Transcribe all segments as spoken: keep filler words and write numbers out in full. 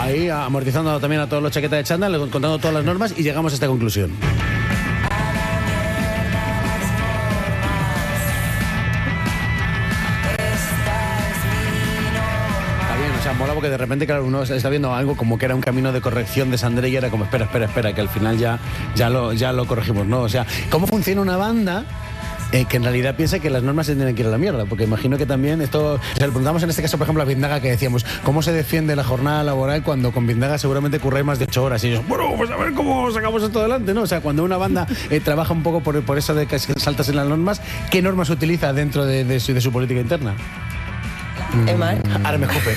ahí amortizando también a todos los chaquetas de chándal, contando todas las normas y llegamos a esta conclusión. Mola porque de repente, claro, uno está viendo algo como que era un camino de corrección de Sandré y era como, espera, espera, espera, que al final ya, ya, lo, ya lo corregimos, ¿no? O sea, ¿cómo funciona una banda eh, que en realidad piensa que las normas se tienen que ir a la mierda? Porque imagino que también esto... O sea, le preguntamos en este caso, por ejemplo, a Vindaga, que decíamos, ¿cómo se defiende la jornada laboral cuando con Vindaga seguramente curráis más de ocho horas? Y ellos, bueno, pues a ver cómo sacamos esto adelante, ¿no? O sea, cuando una banda eh, trabaja un poco por, por eso de que saltas en las normas, ¿qué normas utiliza dentro de, de, su, de su política interna? Emar. Ahora me escupe.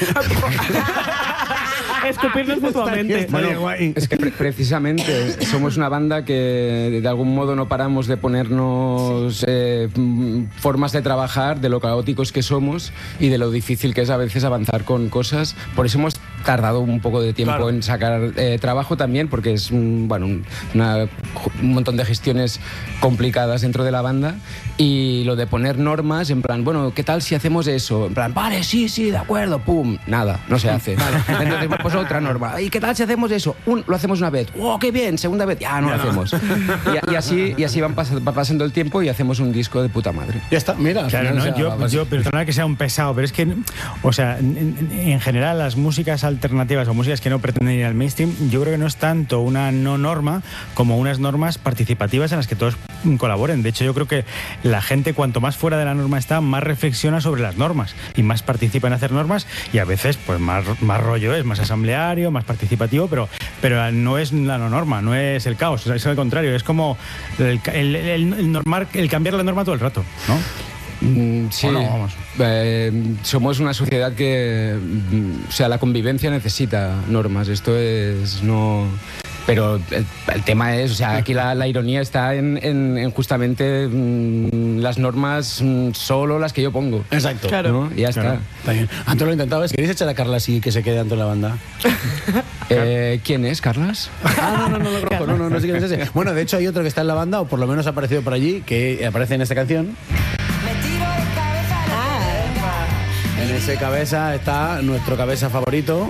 Escupirnos mutuamente. Bueno, es que pre precisamente somos una banda que de algún modo no paramos de ponernos eh, formas de trabajar, de lo caóticos que somos y de lo difícil que es a veces avanzar con cosas. Por eso hemos tardado un poco de tiempo claro. en sacar eh, trabajo también, porque es un, bueno, un, una, un montón de gestiones complicadas dentro de la banda. Y lo de poner normas, en plan, bueno, ¿qué tal si hacemos eso? En plan, vale, sí, sí, de acuerdo, pum, nada, no se hace. Vale. Entonces, pues otra norma. ¿Y qué tal si hacemos eso? Un, lo hacemos una vez. ¡Oh, qué bien! Segunda vez, ya no ya lo no. hacemos. Y, y así, y así van pas va pasando el tiempo y hacemos un disco de puta madre. Ya está, mira. Claro, no, yo, yo perdona que sea un pesado, pero es que, o sea, en, en general las músicas alternativas o músicas que no pretenden ir al mainstream, yo creo que no es tanto una no norma como unas normas participativas en las que todos colaboren. De hecho, yo creo que la gente, cuanto más fuera de la norma está, más reflexiona sobre las normas y más participa en hacer normas y a veces, pues más, más rollo es, más asambleario, más participativo, pero, pero no es la no norma, no es el caos, es al contrario, es como el, el, el, el, normar, el cambiar la norma todo el rato, ¿no? Mm, sí, no, vamos. Eh, somos una sociedad que, o sea, la convivencia necesita normas, esto es no... Pero el, el tema es, o sea, aquí la, la ironía está en, en, en justamente mmm, las normas mmm, solo las que yo pongo. Exacto. Claro. ¿No? Y ya claro. está. Está bien. Antes lo intentabas. ¿Queréis echar a Carlas y que se quede dentro de la banda? eh, ¿Quién es, Carlas? Ah, no, no, no lo conozco. No, no, no sé quién es ese. Bueno, de hecho hay otro que está en la banda, o por lo menos ha aparecido por allí, que aparece en esta canción. En ese cabeza está nuestro cabeza favorito.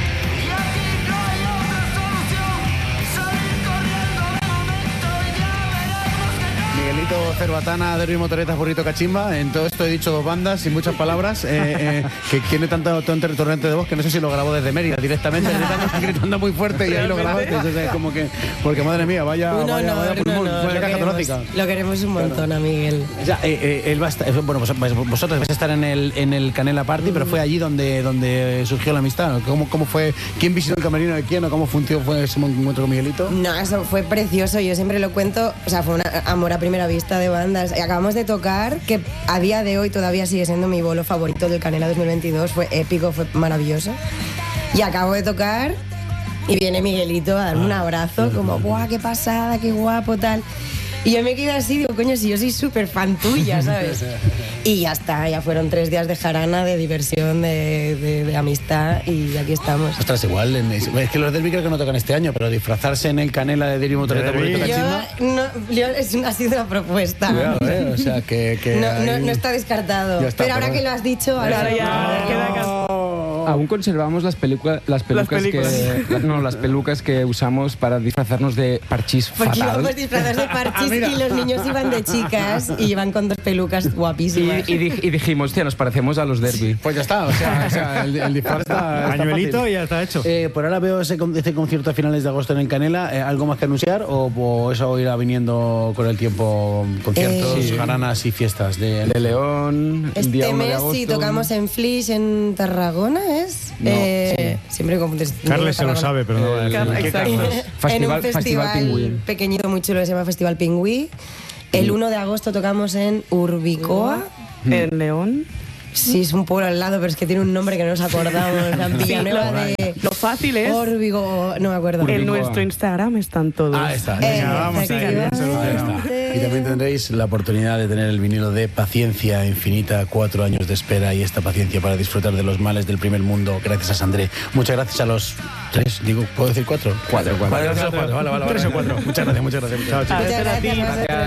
Cerbatana, Derby, Motoretas, Burrito, Cachimba. En todo esto he dicho dos bandas sin muchas palabras, eh, eh, que tiene tanto, tanto torrente de voz que no sé si lo grabó desde Mérida directamente, gritando, gritando muy fuerte y ahí lo grabaste. Es como que, porque madre mía, vaya, un vaya, honor, vaya pulmón, un honor, vaya caja torácica. Lo queremos un montón, claro. A Miguel. Ya, eh, eh, él va a estar, bueno, vosotros vais a estar en el, en el Canela Party, mm. pero fue allí donde, donde surgió la amistad. ¿Cómo, cómo fue? ¿Quién visitó el camerino de quién o cómo funcionó fue ese encuentro con Miguelito? No, eso fue precioso. Yo siempre lo cuento. O sea, fue un amor a primera vista de bandas. Acabamos de tocar, que a día de hoy todavía sigue siendo mi bolo favorito del Canela dos mil veintidós. Fue épico, fue maravilloso. Y acabo de tocar y viene Miguelito a darme un abrazo, como, ¡buah, qué pasada, qué guapo, tal! Y yo me quedé así, digo, coño, si yo soy súper fan tuya, ¿sabes? Y ya está, ya fueron tres días de jarana, de diversión, de, de, de amistad, y aquí estamos. Ostras, igual, es que los Derby creo que no tocan este año, pero disfrazarse en el Canela de Derby, Motoreta, Burrito, Cachimba... No, yo, es una, ha sido una propuesta. Cuidado, ¿eh? O sea, que... que no, hay... no, no está descartado. Está, pero ahora pero... que lo has dicho, ahora, ahora ya no. queda acá. Aún conservamos las, peluca, las pelucas las que la, no, las pelucas que usamos para disfrazarnos de parchís Porque fatal. íbamos disfrazados de parchís ah, y los niños iban de chicas y iban con dos pelucas guapísimas. Y, y, di, y dijimos, tío, nos parecemos a los Derby. Pues ya está, o sea, o sea el, el disfraz está, está pañuelito y ya está hecho. Eh, por ahora veo ese, ese concierto a finales de agosto en el Canela. Eh, ¿Algo más que anunciar o, o eso irá viniendo con el tiempo? Conciertos, eh, jaranas y fiestas de, de León. Este día mes de agosto. sí tocamos en Flix en Tarragona, ¿es? No. Eh, Sí. Siempre confundes. Carles se lo sabe, pero no. Eh, Car exacto. En Festival, un festival Festival Pingüí. pequeñito, muy chulo, que se llama Festival Pingüí. El uno de agosto tocamos en Urbicoa. En León. Sí, es un pueblo al lado, pero es que tiene un nombre que no nos acordamos. La Villanueva sí, de... Lo fácil es... Órbigo, no me acuerdo. En nuestro Instagram están todos. Ah, está. Eh, Venga, vamos a ir. Y también tendréis la oportunidad de tener el vinilo de Paciencia Infinita, cuatro años de espera y esta paciencia para disfrutar de los males del primer mundo, gracias a Sandré. Muchas gracias a los tres, digo, ¿puedo decir cuatro? Cuatro, cuatro. Vale, vale, vale, vale, vale. Tres o cuatro. Muchas gracias, muchas gracias. Chao, chicos. Muchas gracias.